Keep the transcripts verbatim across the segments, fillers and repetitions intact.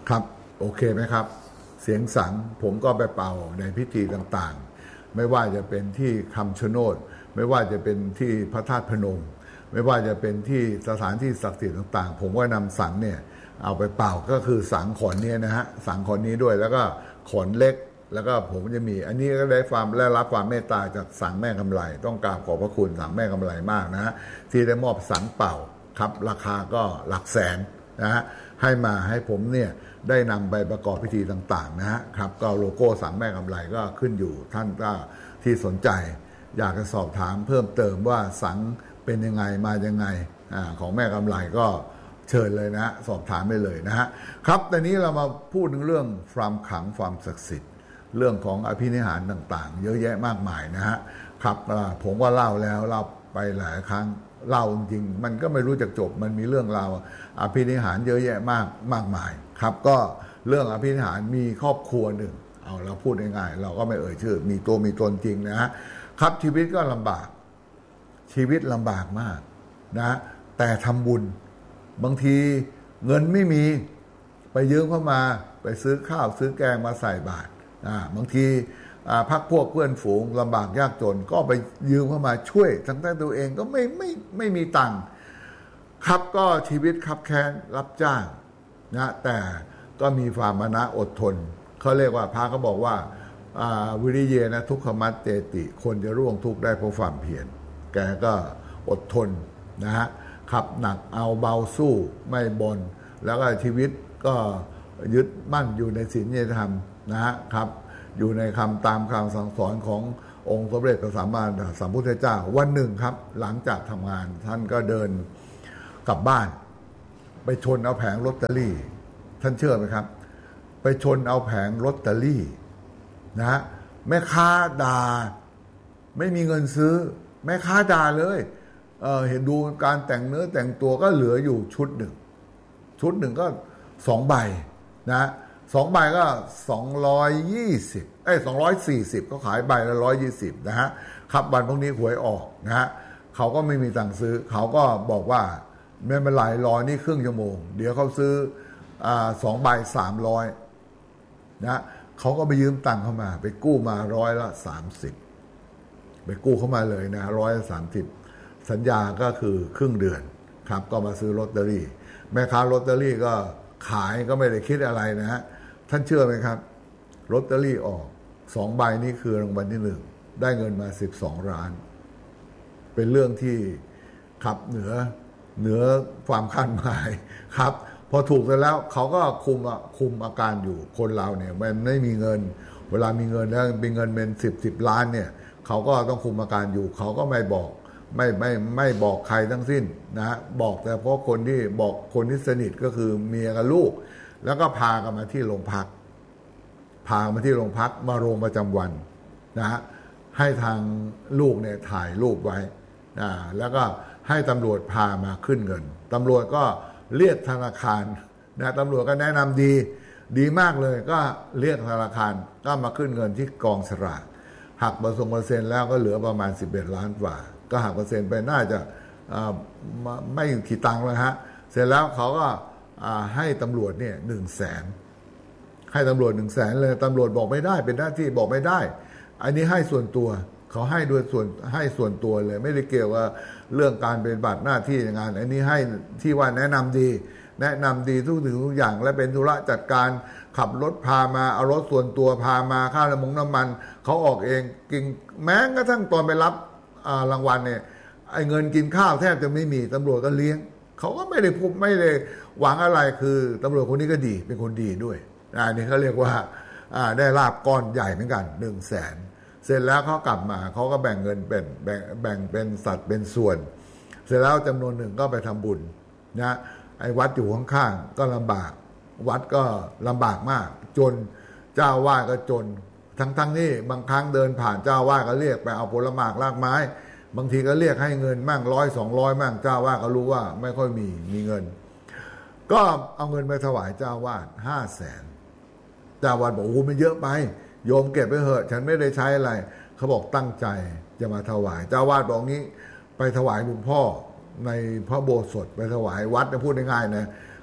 ครับโอเคไหมครับเสียงสังผมก็ไปเป่าในพิธีต่างๆไม่ว่าจะเป็นที่คำชะโนดไม่ว่าจะเป็นที่พระธาตุพนมไม่ว่าจะเป็นที่สถานที่ศักดิ์สิทธิ์ต่างๆผมก็นำสังเนี่ยเอาไปเป่าก็คือสังขอนนี้นะฮะสังขอนนี้ด้วยแล้วก็ขอนเล็กแล้วก็ผมจะมีอันนี้ก็ได้ความและรับความเมตตาจากสังแม่กำไลต้องกราบขอบพระคุณสังแม่กำไลมากนะฮะที่ได้มอบสังเป่าครับราคาก็หลักแสนนะฮะให้มาให้ผมเนี่ยได้นำไปประกอบพิธีต่างๆนะฮะครับก็โลโก้สังแม่กำไลก็ขึ้นอยู่ท่านก็ที่สนใจอยากจะสอบถามเพิ่มเติมว่าสังเป็นยังไงมายังไงอ่าของแม่กำไลก็เชิญเลยนะสอบถามได้เลยนะฮะครับตอนนี้เรามาพูดถึงเรื่องความขลังความศักดิ์สิทธิ์เรื่องของอภินิหารต่างๆเยอะแยะมากมายนะฮะครับผมก็เล่าแล้วเล่าไปหลายครั้งเล่าจริงมันก็ไม่รู้จักจบมันมีเรื่องราวอภินิหารเยอะแยะมากมากมายครับก็เรื่องอภินิหารมีครอบครัวหนึ่งเอาเราพูดง่ายๆเราก็ไม่เอ่ยชื่อมีตัวมีตนจริงนะฮะครับชีวิตก็ลำบากชีวิตลำบากมากนะแต่ทำบุญบางทีเงินไม่มีไปยืมเข้ามาไปซื้อข้าวซื้อแกงมาใส่บาตรบางทีพักพวกเพื่อนฝูงลำบากยากจนก็ไปยืมเข้ามาช่วยทั้งแต่ตัวเองก็ไม่ไม่ไม่มีตังค์ครับก็ชีวิตคับแค้นรับจ้างนะแต่ก็มีความมานะอดทนเขาเรียกว่าพระเขาบอกว่าวิริเยนะทุกขมัตเตติคนจะร่วงทุกข์ได้เพราะความเพียรแกก็อดทนนะฮะขับหนักเอาเบาสู้ไม่บนแล้วก็ชีวิตก็ยึดมั่นอยู่ในศีลธรรมนะฮะครับอยู่ในคำตามคำสั่งสอนขององค์สมเด็จพระสัมมาสัมพุทธเจ้าวันหนึ่งครับหลังจากทำงานท่านก็เดินกลับบ้านไปชนเอาแผงลอตเตอรี่ท่านเชื่อไหมครับไปชนเอาแผงลอตเตอรี่นะฮะแม่ค้าด่าไม่มีเงินซื้อแม่ค้าด่าเลยเ, เห็นดูการแต่งเนื้อแต่งตัวก็เหลืออยู่ชุดหนึ่งชุดหนึ่งก็สองใบนะสองใบก็สองร้อยยี่สิบเอ้ยสองร้อยสี่สิบก็ขายใบละร้อยยี่สิบนะฮะครับวันพวกนี้หวยออกนะฮะเขาก็ไม่มีตังค์ซื้อเขาก็บอกว่าไม่เป็นไรรอนี่ครึ่งชั่วโมงเดี๋ยวเขาซื้ออ่าสองใบสามร้อยนะเขาก็ไปยืมตังค์เข้ามาไปกู้มาร้อยละสามสิบไปกู้เข้ามาเลยนะร้อยละสามสิบสัญญาก็คือครึ่งเดือนครับก็มาซื้อลอตเตอรี่แม่ค้าลอตเตอรี่ก็ขายก็ไม่ได้คิดอะไรนะฮะท่านเชื่อไหมครับลอตเตอรี่ออกสองใบนี้คือรางวัลที่หนึ่งได้เงินมาสิบสองล้านเป็นเรื่องที่ขับเหนือเหนือความคาดหมายครับพอถูกไปแล้วเขาก็คุมคุมอาการอยู่คนเราเนี่ยมันไม่มีเงินเวลามีเงินแล้วเป็นเงินเป็นสิบสิบล้านเนี่ยเขาก็ต้องคุมอาการอยู่เขาก็ไม่บอกไม่ไม่ไม่บอกใครทั้งสิ้นนะบอกแต่เพราะคนที่บอกคนที่สนิทก็คือเมียกับลูกแล้วก็พากันมาที่โรงพักพามาที่โรงพักมาโรงประจำวันนะฮะให้ทางลูกเนี่ยถ่ายรูปไว้นะแล้วก็ให้ตำรวจพามาขึ้นเงินตำรวจก็เรียกธนาคารนะตำรวจก็แนะนำดีดีมากเลยก็เรียกธนาคารก็มาขึ้นเงินที่กองสลากหักเปอร์เซ็นต์แล้วก็เหลือประมาณสิบเอ็ดล้านกว่าก็หักเปอร์เซ็นต์ไปน่าจะไม่กี่ตังค์เลยฮะเสร็จแล้วเขาก็ให้ตำรวจเนี่ยหนึ่งแสนให้ตำรวจหนึ่งแสนเลยตำรวจบอกไม่ได้เป็นหน้าที่บอกไม่ได้อันนี้ให้ส่วนตัวเขาให้โดยส่วนให้ส่วนตัวเลยไม่ได้เกี่ยวกับเรื่องการเป็นบัตรหน้าที่งานอันนี้ให้ที่ว่าแนะนำดีแนะนำดีทุกถึงทุกอย่างและเป็นธุระจัดการขับรถพามาเอารถส่วนตัวพามาค่าน้ำมันน้ำมันเขาออกเองกินแม้กระทั่งตอนไปรับรางวัลเนี่ยไอ้เงินกินข้าวแทบจะไม่มีตำรวจก็เลี้ยงเขาก็ไม่ได้พูดไม่ได้หวังอะไรคือตำรวจคนนี้ก็ดีเป็นคนดีด้วยอันนี้เขาเรียกว่าได้ลาบก้อนใหญ่เหมือนกันหนึ่งแสนเสร็จแล้วเขากลับมาเขาก็แบ่งเงินเป็นแบ่งแบ่งเป็นสัดเป็นส่วนเสร็จแล้วจำนวนหนึ่งก็ไปทำบุญนะไอ้วัดอยู่ข้างๆก็ลำบากวัดก็ลำบากมากจนเจ้าวาดก็จนทั้งๆนี่บางครั้งเดินผ่านเจ้าวาดก็เรียกไปเอาผลหมากรากไม้บางทีก็เรียกให้เงินมั่งร้อยสองร้อยมั่งเจ้าวาดก็รู้ว่าไม่ค่อยมีมีเงินก็เอาเงินไปถวายเจ้าวาดห้าแสนเจ้าวาดบอกโอ้มันเยอะไปโยมเก็บไปเถอะฉันไม่ได้ใช้อะไรเขาบอกตั้งใจจะมาถวายเจ้าวาดบอกงี้ไปถวายหลวงพ่อในพระโบสถไปถวายวัดนะพูดง่ายๆนะ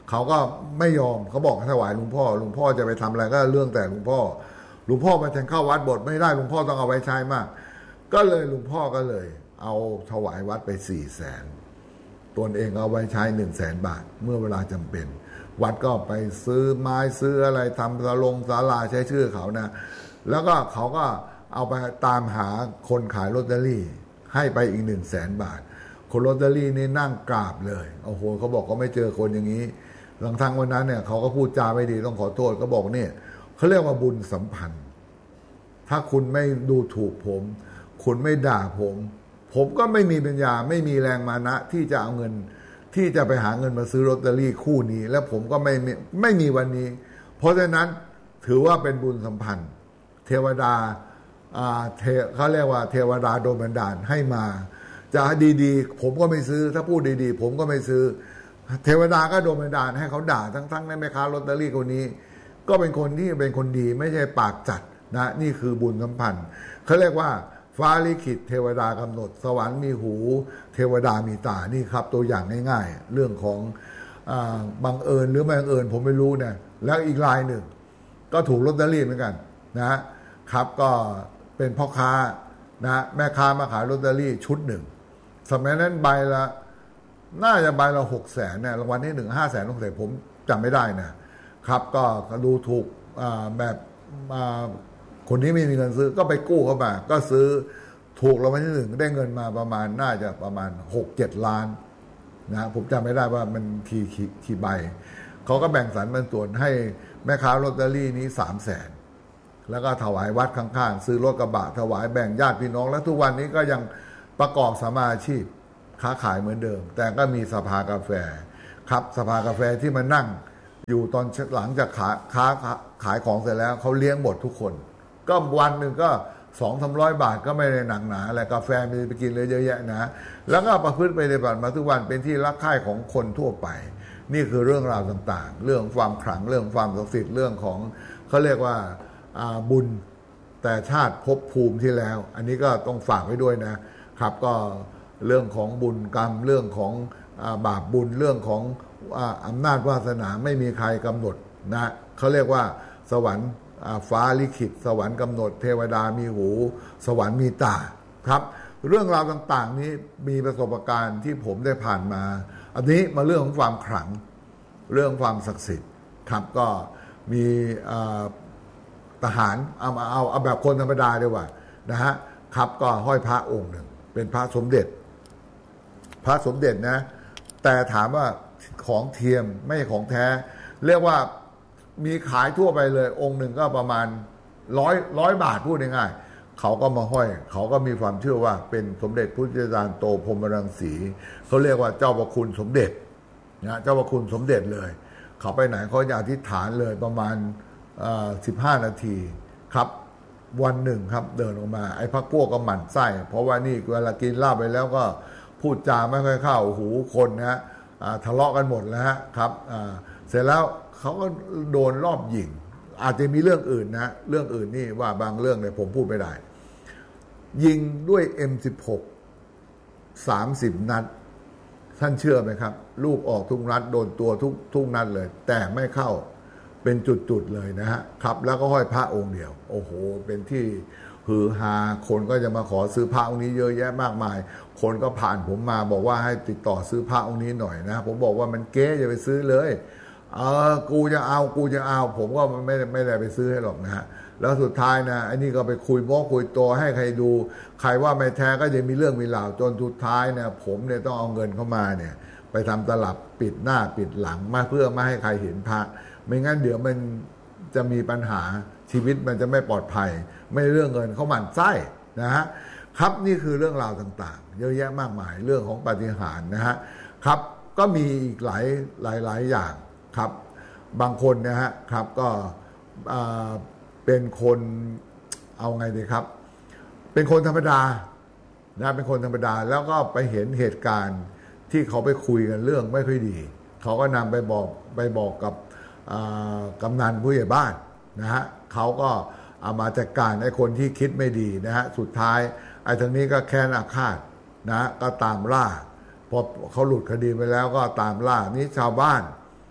เขาก็ไม่ยอมเขาบอกถวายหลวงพ่อหลวงพ่อจะไปทำอะไรก็เรื่องแต่หลวงพ่อหลวงพ่อมาแทนเข้าวัดบทไม่ได้หลวงพ่อต้องเอาไว้ใช้มากก็เลยหลวงพ่อก็เลยเอาถวายวัดไปสี่แสนตนเองเอาไว้ใช้หนึ่งแสนบาทเมื่อเวลาจำเป็นวัดก็ไปซื้อไม้ซื้ออะไรทำศาลงศาลาใช้ชื่อเขานะแล้วก็เขาก็เอาไปตามหาคนขายลอตเตอรี่ให้ไปอีกหนึ่งแสนบาทคนลอตเตอรี่นี่นั่งกราบเลยโอ้โหเขาบอกเขาไม่เจอคนอย่างนี้หลังทางวันนั้นเนี่ยเขาก็พูดจาไม่ดีต้องขอโทษก็บอกเนี่ยเขาเรียกว่าบุญสัมพันธ์ถ้าคุณไม่ดูถูกผมคุณไม่ด่าผมผมก็ไม่มีปัญญาไม่มีแรงมานะที่จะเอาเงินที่จะไปหาเงินมาซื้อลอตเตอรี่คู่นี้และผมก็ไม่ไม่มีวันนี้เพราะฉะนั้นถือว่าเป็นบุญสัมพันธ์เทวดาเทเขาเรียกว่าเทวดาโดนบันดาลให้มาจะดีๆผมก็ไม่ซื้อถ้าพูดดีๆผมก็ไม่ซื้อเทวดาก็โดนบันดาลให้เขาด่าทั้งๆในแม่ค้าลอตเตอรี่คนนี้ก็เป็นคนที่เป็นคนดีไม่ใช่ปากจัดนะนี่คือบุญสัมพันธ์เขาเรียกว่าฟ้าลิขิตเทวดากำหนดสวรรค์มีหูเทวดามีตานี่ครับตัวอย่างง่ายๆเรื่องของอ่าบังเอิญหรือไม่บังเอิญผมไม่รู้นะแล้วอีกรายหนึ่งก็ถูกลอตเตอรี่เหมือนกันนะครับก็เป็นพ่อค้านะแม่ค้ามาขายลอตเตอรี่ชุดหนึ่งสมัยนั้นใบละน่าจะใบละหกแสนเนี่ยรางวัลที่หนึ่งห้าแสนหกแสนผมจำไม่ได้นะครับก็ดูถูกแบบคนนี้ไม่มีเงินซื้อก็ไปกู้เข้ามาก็ซื้อถูกรางวัลที่หนึ่งได้เงินมาประมาณน่าจะประมาณหกเจ็ดล้านนะผมจำไม่ได้ว่ามันกี่กี่ใบเขาก็แบ่งสรรปันส่วนให้แม่ค้าลอตเตอรี่นี้สามแสนแล้วก็ถวายวัดข้างๆซื้อรถกระบะถวายแบ่งญาติพี่น้องและทุกวันนี้ก็ยังประกอบสมาอาชีพค้าขายเหมือนเดิมแต่ก็มีสภากาแฟครับสภากาแฟที่มานั่งอยู่ตอนหลังจากขาค้าขายของเสร็จแล้วเขาเลี้ยงหมดทุกคนก็วันหนึ่งก็สองสามร้อยบาทก็ไม่ได้หนักหนาอะไรกาแฟมีไปกินเลยเยอะแยะนะแล้วก็ประพฤติไปในบัตรมาทุกวันเป็นที่รักใคร่ของคนทั่วไปนี่คือเรื่องราวต่างๆเรื่องความขลังเรื่องความศักดิ์สิทธิ์เรื่องของเขาเรียกว่าบุญแต่ชาติภพภูมิที่แล้วอันนี้ก็ต้องฝากไว้ด้วยนะครับก็เรื่องของบุญกรรมเรื่องของบาปบุญเรื่องของอำนาจวาสนาไม่มีใครกำหนดนะเขาเรียกว่าสวรรค์ฟ้าลิขิตสวรรค์กำหนดเทวดามีหูสวรรค์มีตาครับเรื่องราวต่างๆนี้มีประสบการณ์ที่ผมได้ผ่านมาอันนี้มาเรื่องของความขลังเรื่องความศักดิ์สิทธิ์ครับก็มีทหารเอาเอาเอาแบบคนธรรมดาดีกว่านะฮะครับก็ห้อยพระองค์หนึ่งเป็นพระสมเด็จพระสมเด็จนะแต่ถามว่าของเทียมไม่ใช่ของแท้เรียกว่ามีขายทั่วไปเลยองค์หนึ่งก็ประมาณร้อยร้อยบาทพูดง่ายๆเขาก็มาห้อยเขาก็มีความเชื่อว่าเป็นสมเด็จพุทธจารย์โตพรหมรังสีเขาเรียกว่าเจ้าพระคุณสมเด็จนะเจ้าพระคุณสมเด็จเลยเขาไปไหนเขาจะอธิษฐานเลยประมาณสิบห้านาทีครับวันหนึ่งครับเดินออกมาไอ้พรรคพวกก็หมั่นไส้เพราะว่านี่เวลากินเหล้าไปแล้วก็พูดจาไม่ค่อยเข้าหูคนนะทะเลาะกันหมดแล้วครับเสร็จแล้วเขาก็โดนรอบยิงอาจจะมีเรื่องอื่นนะเรื่องอื่นนี่ว่าบางเรื่องเนี่ยผมพูดไม่ได้ยิงด้วย เอ็ม สิบหก สามสิบนัดท่านเชื่อไหมครับลูกออกทุกนัดโดนตัวทุกทุกนัดเลยแต่ไม่เข้าเป็นจุดๆเลยนะฮะครับแล้วก็ห้อยพระองค์เดียวโอ้โหเป็นที่ฮือฮาคนก็จะมาขอซื้อพระองค์นี้เยอะแยะมากมายคนก็ผ่านผมมาบอกว่าให้ติดต่อซื้อพระองค์นี้หน่อยนะผมบอกว่ามันเก๊อย่าไปซื้อเลยเออกูจะเอากูจะเอาผมก็ไม่ไม่ได้ไปซื้อให้หรอกนะฮะแล้วสุดท้ายนะไอ้นี่ก็ไปคุยโม้คุยตัวให้ใครดูใครว่าไม่แท้ก็จะมีเรื่องมีราวจนสุดท้ายเนี่ยผมเนี่ยต้องเอาเงินเข้ามาเนี่ยไปทำตลับปิดหน้าปิดหลังมาเพื่อไม่ให้ใครเห็นพระไม่งั้นเดี๋ยวมันจะมีปัญหาชีวิตมันจะไม่ปลอดภัยไม่เรื่องเงินเขาหมั่นไส้นะฮะครับนี่คือเรื่องราวต่างๆเยอะแยะมากมายเรื่องของปาฏิหาริย์นะฮะครับก็มีอีกหลายหลายหลายอย่างครับบางคนนะฮะครับก็เป็นคนเอาไงดีครับเป็นคนธรรมดานะเป็นคนธรรมดาแล้วก็ไปเห็นเหตุการณ์ที่เขาไปคุยกันเรื่องไม่ค่อยดีเขาก็นำไปบอกไปบอกกับกำนันผู้ใหญ่บ้านนะฮะเขาก็เอามาจัดการไอ้คนที่คิดไม่ดีนะฮะสุดท้ายไอ้ทางนี้ก็แค้นอาฆาตนะก็ตามล่าพอเขาหลุดคดีไปแล้วก็ตามล่านี้ชาวบ้าน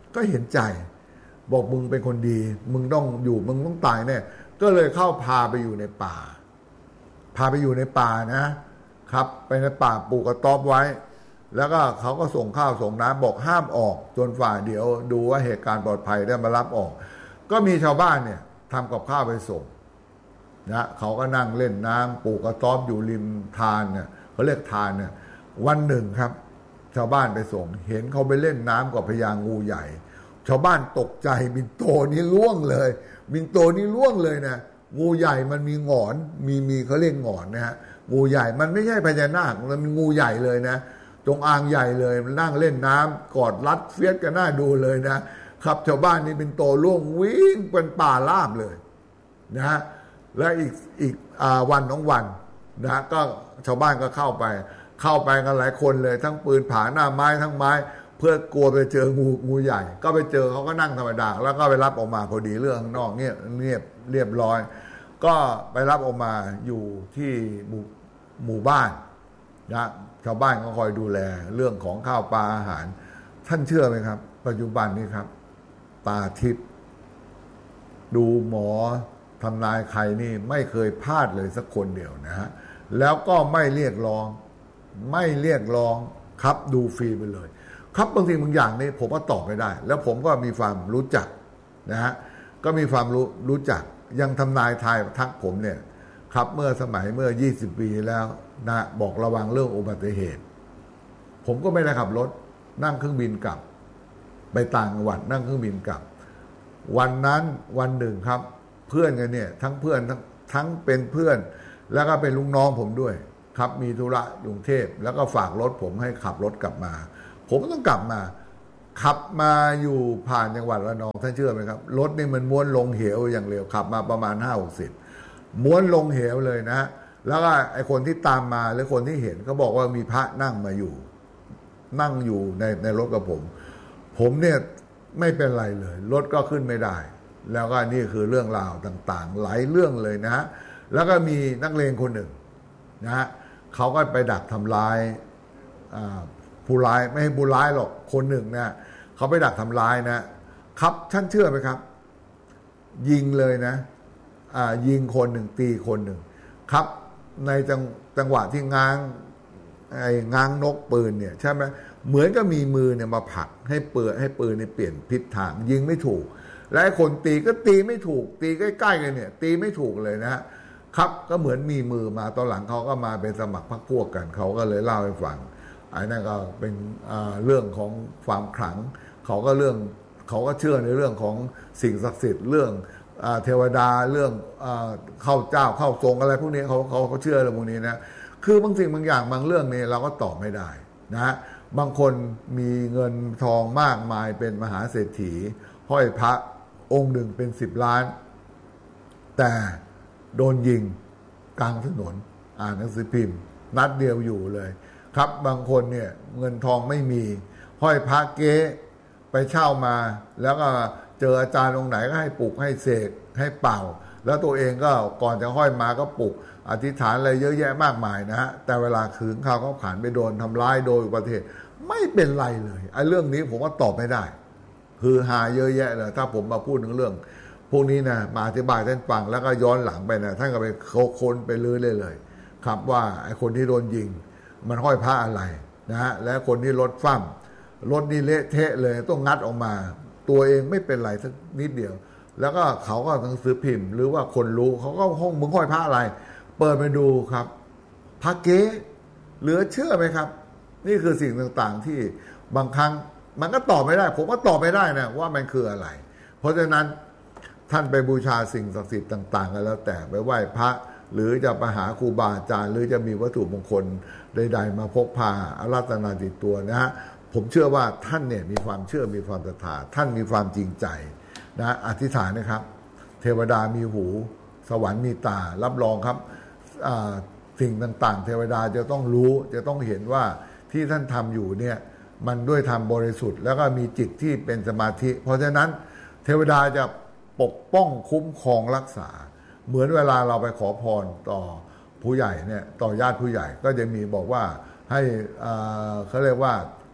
ก็เห็นใจบอกมึงเป็นคนดีมึงต้องอยู่มึงต้องตายแน่ก็เลยเข้าพาไปอยู่ในป่าพาไปอยู่ในป่านะครับไปในป่าปลูกกระต๊อบไว้แล้วก็เขาก็ส่งข้าวส่งน้ำบอกห้ามออกจนฝ่าเดี๋ยวดูว่าเหตุการณ์ปลอดภัยได้มารับออกก็มีชาวบ้านเนี่ยทำกับข้าวไปส่งนะเขาก็นั่งเล่นน้ำปลูกกระต๊อบอยู่ริมทานเนี่ยเขาเรียกทานเนี่ยวันหนึ่งครับชาวบ้านไปส่งเห็นเขาไปเล่นน้ำกับพญางูใหญ่ชาวบ้านตกใจบินโตนี่ล่วงเลยบินโตนี่ล่วงเลยนะงูใหญ่มันมีหงอนมีมีเขาเรียกหงอนนะฮะงูใหญ่มันไม่ใช่พญานาคมันงูใหญ่เลยนะจงอางใหญ่เลยมันนั่งเล่นน้ำกอดรัดเฟียสกันหน้าดูเลยนะครับชาวบ้านนี่บินโตล่วงวิ่งเป็นป่าราบเลยนะฮะและอีกอีกวันน้องวันนะก็ชาวบ้านก็เข้าไปเข้าไปกันหลายคนเลยทั้งปืนผาหน้าไม้ทั้งไม้เพื่อกลัวไปเจองูงูใหญ่ก็ไปเจอเขาก็นั่งธรรมดาแล้วก็ไปรับออกมาพอดีเรื่องข้างนอกเงียบเงียบเรียบร้อยก็ไปรับออกมาอยู่ที่หมู่หมู่บ้านนะชาวบ้านก็คอยดูแลเรื่องของข้าวปลาอาหารท่านเชื่อไหมครับปัจจุบันนี้ครับตาทิพย์ดูหมอทำนายใครนี่ไม่เคยพลาดเลยสักคนเดียวนะฮะแล้วก็ไม่เรียกร้องไม่เรียกร้องครับดูฟรีไปเลยครับบางทีบางอย่างนี่ผมก็ตอบไม่ได้แล้วผมก็มีความรู้จักนะฮะก็มีความรู้รู้จักยังทำนายทายทักผมเนี่ยครับเมื่อสมัยเมื่อยี่สิบปีแล้วนะบอกระวังเรื่องอุบัติเหตุผมก็ไม่ได้ขับรถนั่งเครื่องบินกลับไปต่างจังหวัดนั่งเครื่องบินกลับวันนั้นวันหนึ่งครับเพื่อนกันเนี่ยทั้งเพื่อนทั้งทั้งเป็นเพื่อนแล้วก็เป็นลูกน้องผมด้วยครับมีธุระกรุงเทพแล้วก็ฝากรถผมให้ขับรถกลับมาผมต้องกลับมาขับมาอยู่ผ่านจังหวัดระนองท่านเชื่อไหมครับรถนี่มันม้วนลงเหวอย่างเร็วขับมาประมาณห้าหกสิบม้วนลงเหวเลยนะแล้วก็ไอคนที่ตามมาหรือคนที่เห็นเขาบอกว่ามีพระนั่งมาอยู่นั่งอยู่ในในรถกับผมผมเนี่ยไม่เป็นไรเลยรถก็ขึ้นไม่ได้แล้วก็นี่คือเรื่องราวต่างๆหลายเรื่องเลยนะฮะแล้วก็มีนักเลงคนหนึ่งนะฮะเขาก็ไปดักทำร้ายผู้ร้ายไม่ให้ผู้ร้ายหรอกคนหนึ่งนะเขาไปดักทำร้ายนะครับท่านเชื่อไหมครับยิงเลยนะยิงคนหนึ่งตีคนหนึ่งครับในจังจังหวะที่ง้างไอ้ง้างนกปืนเนี่ยใช่ไหมเหมือนก็มีมือเนี่ยมาผลักให้ปืนให้ปืนเนี่ยเปลี่ยนทิศทางยิงไม่ถูกและไอ้คนตีก็ตีไม่ถูกตีใกล้ๆกันเนี่ยตีไม่ถูกเลยนะครับก็เหมือนมีมือมาตอนหลังเขาก็มาเป็นสมัครพรรคพวกกันเขาก็เลยเล่าให้ฟังไอ้นั่นก็เป็นเรื่องของความขลังเขาก็เรื่องเขาก็เชื่อในเรื่องของสิ่งศักดิ์สิทธิ์เรื่องเทวดาเรื่องเข้าเจ้าเข้าทรงอะไรพวกนี้เขาเขาเขาเชื่อเรื่องพวกนี้นะคือบางสิ่งบางอย่างบางเรื่องนี่เราก็ตอบไม่ได้นะบางคนมีเงินทองมากมายเป็นมหาเศรษฐีห้อยพระองค์หนึ่งเป็นสิบล้านแต่โดนยิงกลางถนนอ่านหนังสือพิมพ์นัดเดียวอยู่เลยครับบางคนเนี่ยเงินทองไม่มีห้อยพระเก๊ไปเช่ามาแล้วก็เจออาจารย์องค์ไหนก็ให้ปลุกให้เสกให้เป่าแล้วตัวเองก็ก่อนจะห้อยมาก็ปลุกอธิษฐานอะไรเยอะแยะมากมายนะฮะแต่เวลาคืนเขาเขาผ่านไปโดนทำร้ายโดยอุบัติเหตุไม่เป็นไรเลยไอ้เรื่องนี้ผมว่าตอบไม่ได้คือหาเยอะแยะเลยถ้าผมมาพูดถึงเรื่องพวกนี้นะมาอธิบายท่านฟังแล้วก็ย้อนหลังไปนะท่านก็ไปค้นไปลื้อเลยเลยครับว่าไอ้คนที่โดนยิงมันห้อยพระอะไรนะฮะและคนที่รถฟั่มรถนี่เละเทะเลยต้องงัดออกมาตัวเองไม่เป็นไรสักนิดเดียวแล้วก็เขาก็หนังสือพิมพ์หรือว่าคนรู้เขาก็ห้องมึงห้อยพระอะไรเปิดไปดูครับพระเก๊เหลือเชื่อไหมครับนี่คือสิ่งต่างๆที่บางครั้งมันก็ตอบไม่ได้ผมก็ตอบไม่ได้นะว่ามันคืออะไรเพราะฉะนั้นท่านไปบูชาสิ่งศักดิ์สิทธิ์ต่างๆกันแล้วแต่ไปไหว้พระหรือจะไปหาครูบาอาจารย์หรือจะมีวัตถุมงคลใดๆมาพกพาอาราธนาติดตัวนะฮะผมเชื่อว่าท่านเนี่ยมีความเชื่อมีความศรัทธาท่านมีความจริงใจนะอธิษฐานนะครับเทวดามีหูสวรรค์มีตารับรองครับสิ่งต่างๆเทวดาจะต้องรู้จะต้องเห็นว่าที่ท่านทำอยู่เนี่ยมันด้วยธรรมบริสุทธิ์แล้วก็มีจิตที่เป็นสมาธิเพราะฉะนั้นเทวดาจะปกป้องคุ้มครองรักษาเหมือนเวลาเราไปขอพรต่อผู้ใหญ่เนี่ยต่อญาติผู้ใหญ่ก็จะมีบอกว่าให้เขาเรียกว่าเท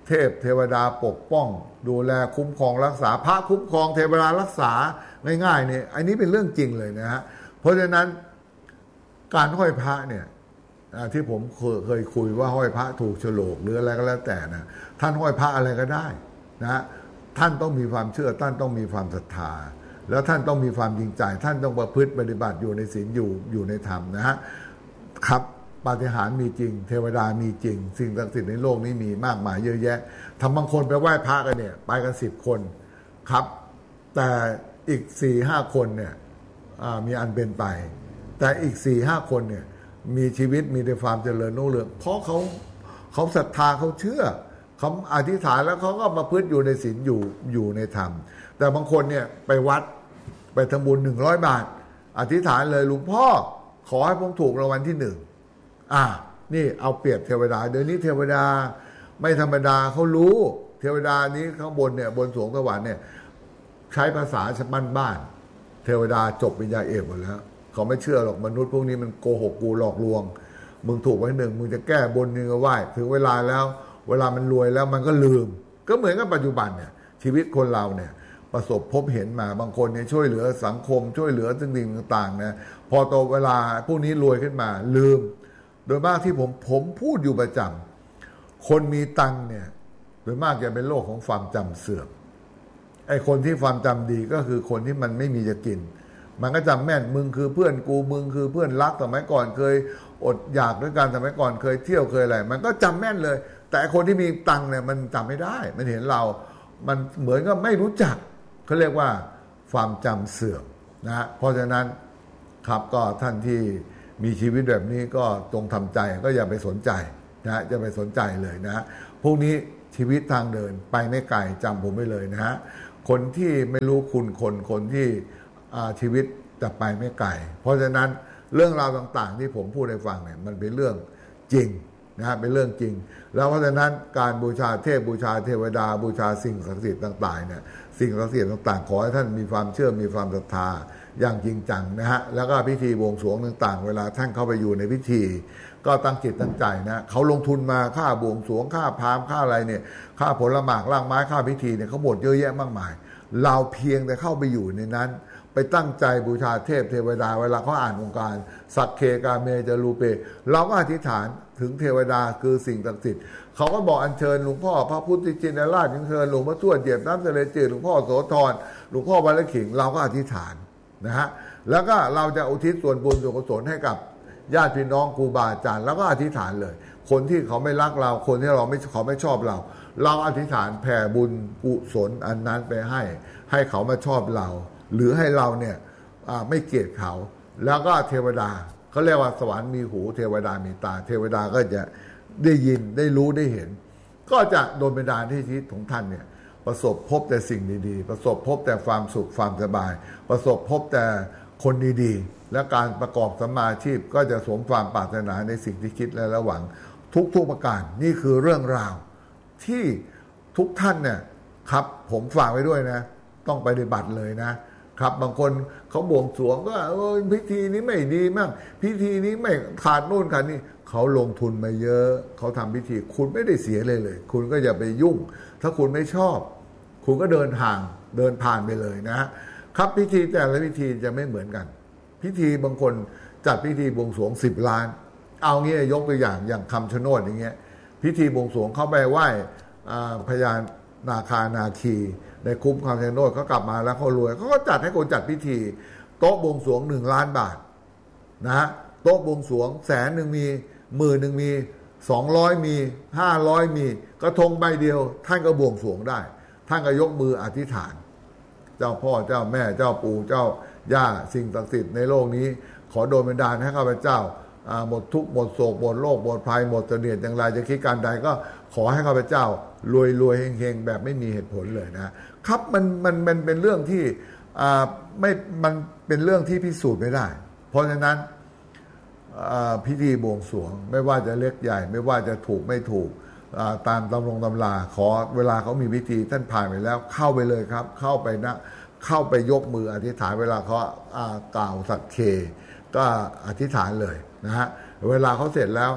เทพเทวดาปกป้องดูแลคุ้มครองรักษาพระคุ้มครองเทวดารักษาง่ายๆเนี่ยอันนี้เป็นเรื่องจริงเลยนะฮะเพราะฉะนั้นการห้อยพระเนี่ยที่ผมเคยคุยว่าห้อยพระถูกโฉลกหรืออะไรก็แล้วแต่นะท่านห้อยพระอะไรก็ได้นะท่านต้องมีความเชื่อท่านต้องมีความศรัทธาแล้วท่านต้องมีความจริงใจท่านต้องประพฤติปฏิบัติอยู่ในศีลอยู่อยู่ในธรรมนะฮะครับปาฏิหาริย์มีจริงเทวดามีจริงสิ่งศักดิ์สิทธิ์ในโลกนี้มีมากมายเยอะแยะทำบางคนไปไหว้พระกันเนี่ยไปกันสิบคนครับแต่อีกสี่ห้าคนเนี่ยมีอันเป็นไปแต่อีกสี่ห้าคนเนี่ยมีชีวิตมีแต่ความเจริญรุ่งเรืองเพราะเขาเขาศรัทธาเขาเชื่อเขาอธิษฐานแล้วเขาก็ประพฤติอยู่ในศีลอยู่อยู่ในธรรมแต่บางคนเนี่ยไปวัดไปทำบุญหนึ่งร้อยบาทอธิษฐานเลยหลวงพ่อขอให้ผมถูกรางวัลที่หนึ่งอ่านี่เอาเปรียบเทวดาเดี๋ยวนี้เทวดาไม่ธรรมดาเขารู้เทวดานี้ข้างบนเนี่ยบนสวงสวรรค์เนี่ยใช้ภาษาชาวบ้านบ้านเทวดาจบปริญญาเอกหมดแล้วเขาไม่เชื่อหรอกมนุษย์พวกนี้มันโกหกกูหลอกลวงมึงถูกไว้หนึ่งมึงจะแก้บนนึงก็ไหว้ถึงเวลาแล้วเวลามันรวยแล้วมันก็ลืมก็เหมือนกับปัจจุบันเนี่ยชีวิตคนเราเนี่ยประสบพบเห็นมาบางคนเนี่ยช่วยเหลือสังคมช่วยเหลือสิ่งต่างๆนะพอโตเวลาพวกนี้รวยขึ้นมาลืมโดยมากที่ผมผมพูดอยู่ประจำคนมีตังเนี่ยโดยมากจะเป็นโรคของความจำเสื่อมไอ้คนที่ความจำดีก็คือคนที่มันไม่มีจะกินมันก็จำแม่นมึงคือเพื่อนกูมึงคือเพื่อนรักสมัยก่อนเคยอดอยากด้วยกันสมัยก่อนเคยเที่ยวเคยอะไรมันก็จำแม่นเลยแต่คนที่มีตังเนี่ยมันจำไม่ได้มันเห็นเรามันเหมือนกับไม่รู้จักเขาเรียกว่าความจำเสื่อมนะฮะเพราะฉะนั้นครับก็ท่านที่มีชีวิตแบบนี้ก็จงทำใจก็อย่าไปสนใจนะฮะจะไปสนใจเลยนะฮะพวกนี้ชีวิตทางเดินไปไม่ไกลจำผมไว้เลยนะฮะคนที่ไม่รู้คุณคนคนที่ชีวิตจะไปไม่ไกลเพราะฉะนั้นเรื่องราวต่างๆที่ผมพูดให้ฟังเนี่ยมันเป็นเรื่องจริงนะฮะเป็นเรื่องจริงแล้วเพราะฉะนั้นการบูชาเทพบูชาเทวดาบูชาสิ่งศักดิ์สิทธิ์ต่างๆเนี่ยสิ่งศักดิ์สิทธิ์ต่างๆขอให้ท่านมีความเชื่อมีความศรัทธาอย่างจริงจังนะฮะแล้วก็พิธีบวงสรวงต่างๆเวลาท่านเข้าไปอยู่ในพิธีก็ตั้งจิตตั้งใจนะเขาลงทุนมาค่าบวงสรวงค่าพราหมณ์ค่าอะไรเนี่ยค่าผลหมากรากไม้ค่าพิธีเนี่ยเขาหมดเยอะแยะมากมายเราเพียงแต่เข้าไปอยู่ในนั้นไปตั้งใจบูชาเทพเทวดาเวลาเขาอ่านองค์การสักเคกาเมจารูเปเราก็อธิษฐานถึงเทวดาคือสิ่งศักดิ์สิทธิ์เขาก็บอกอัญเชิญหลวงพ่อพระพุทธชินราชอัญเชิญหลวงพ่อทวดเหยียบน้ำทะเลจืดหลวงพ่อโสธรหลวงพ่อวัดละขิงเราก็อธิษฐานนะฮะแล้วก็เราจะอุทิศส่วนบุญส่วนกุศลให้กับญาติพี่น้องครูบาอาจารย์แล้วก็อธิษฐานเลยคนที่เขาไม่รักเราคนที่เราไม่เขาไม่ชอบเราเราอธิษฐานแผ่บุญกุศลอันนั้นไปให้ให้เขามาชอบเราหรือให้เราเนี่ยไม่เกลียดเขาแล้วก็เทวดาเขาเรียกว่าสวรรค์มีหูเทวดามีตาเทวดาก็จะได้ยินได้รู้ได้เห็นก็จะโดนบันดาลให้ชีวิตของท่านเนี่ยประสบพบแต่สิ่งดีๆประสบพบแต่ความสุขความสบายประสบพบแต่คนดีๆและการประกอบสัมมาอาชีพก็จะสมความปรารถนาในสิ่งที่คิดและระหวังทุกๆประการนี่คือเรื่องราวที่ทุกท่านเนี่ยครับผมฝากไว้ด้วยนะต้องปฏิบัติเลยนะครับบางคนเขาบวงสรวงก็เออพิธีนี้ไม่ดีมากพิธีนี้ไม่ขาดโน่นขาดนี่เขาลงทุนมาเยอะเขาทำพิธีคุณไม่ได้เสียเลยเลยคุณก็อย่าไปยุ่งถ้าคุณไม่ชอบคุณก็เดินห่างเดินผ่านไปเลยนะครับพิธีแต่ละพิธีจะไม่เหมือนกันพิธีบางคนจัดพิธีบวงสรวงสิบล้านเอางี้ยกตัวอย่างอย่างคำชะโนดอย่างเงี้ยพิธีบวงสรวงเข้าไปไหว้พญานาคานาคีในคุ้มคำชะโนดเขากลับมาแล้วเขารวยเขาก็จัดให้คนจัดพิธีโต๊ะบวงสรวงหนึ่งล้านบาทนะฮะโต๊ะบวงสรวงแสนหนึ่งมีหมื่นหนึ่งมีสองร้อยมีห้าร้อยมีกระทงใบเดียวท่านก็บวงสรวงได้ท่านก็ยกมืออธิษฐานเจ้าพ่อเจ้าแม่เจ้าปู่เจ้าย่าสิ่งศักดิ์สิทธิ์ในโลกนี้ขอโดนบันดาลให้ข้าพเจ้าหมดทุกข์หมดโศกหมดโรคหมดภัยหมดเสนียดอย่างไรจะคิดการใดก็ขอให้ข้าพเจ้ารวยรวยเฮงๆแบบไม่มีเหตุผลเลยนะครับมันมันมันเป็นเรื่องที่ไม่มันเป็นเรื่องที่พิสูจน์ไม่ได้เพราะฉะนั้นพิธีบวงสรวงไม่ว่าจะเล็กใหญ่ไม่ว่าจะถูกไม่ถูกตามตำรงตำราขอเวลาเขามีพิธีท่านผ่านไปแล้วเข้าไปเลยครับเข้าไปนะเข้าไปยกมืออธิษฐานเวลาเขากล่าวสักเคก็อธิษฐานเลยนะฮะเวลาเขาเสร็จแล้ว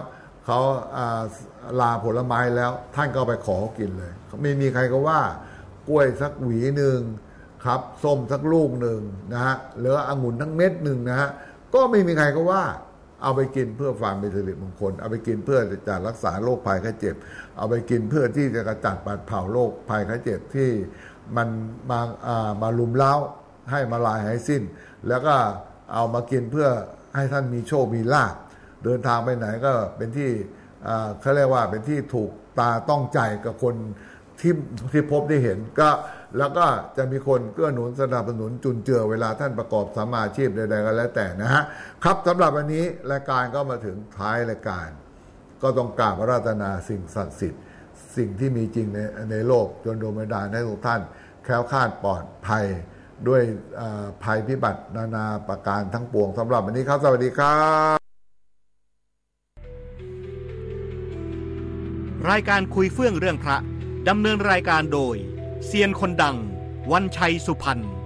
เขาลาผลไม้แล้วท่านก็ไปขอกินเลยไม่มีใครก็ว่ากล้วยสักหวีหนึ่งครับส้มสักลูกหนึ่งนะฮะหรือองุ่นทั้งเม็ดหนึ่งนะฮะก็ไม่มีใครก็ว่าเอาไปกินเพื่อความเป็นสิริมงคลเอาไปกินเพื่อจะรักษาโรคภัยไข้เจ็บเอาไปกินเพื่อที่จะกระจัดปัดเผาโรคภัยไข้เจ็บที่มันมามาลุมเล้าให้มาลายให้สิ้นแล้วก็เอามากินเพื่อให้ท่านมีโชคมีลาภเดินทางไปไหนก็เป็นที่เขาเรียกว่าเป็นที่ถูกตาต้องใจกับคนที่ที่พบได้เห็นก็แล้วก็จะมีคนเกื้อหนุนสนับสนุนจุนเจือเวลาท่านประกอบสัมมาอาชีพใดๆก็แล้วแต่นะฮะครับสำหรับวันนี้รายการก็มาถึงท้ายรายการก็ต้องกราบอาราธนาสิ่งศักดิ์สิทธิ์สิ่งที่มีจริงในในโลกจนโดนบันดาลให้ทุกท่านแคล้วคลาดปลอดภัยด้วยภัยพิบัตินานาประการทั้งปวงสำหรับวันนี้ครับสวัสดีครับรายการคุยเฟื่องเรื่องพระดำเนินรายการโดยเซียนคนดังวันชัยสุพรรณ